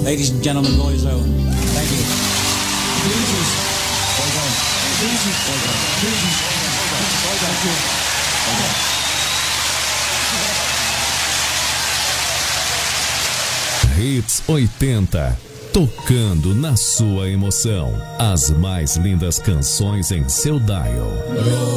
Ladies and gentlemen, boys, thank you. Hits 80, tocando na sua emoção. As mais lindas canções em seu dial.